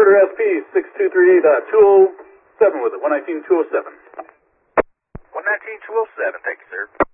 Herder SP 6238 207 with it, 119-207. 119-207, thank you, sir.